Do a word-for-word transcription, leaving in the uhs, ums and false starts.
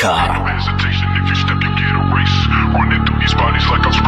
muzyka. No hesitation, if you step, you get erased. Running through these bodies like I'm